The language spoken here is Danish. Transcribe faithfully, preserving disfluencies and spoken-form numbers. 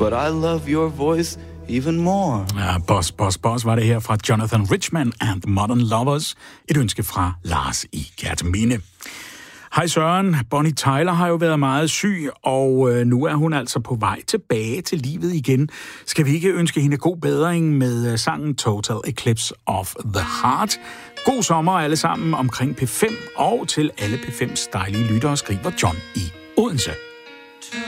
but I love your voice even more. Ja, Boss, Boss, Boss var det her fra Jonathan Richman and the Modern Lovers. Et ønske fra Lars i Kerteminde. Hej Søren, Bonnie Tyler har jo været meget syg, og øh, nu er hun altså på vej tilbage til livet igen. Skal vi ikke ønske hende god bedring med øh, sangen Total Eclipse of the Heart? God sommer alle sammen omkring P fem, og til alle P fems dejlige lyttere, skriver John i Odense.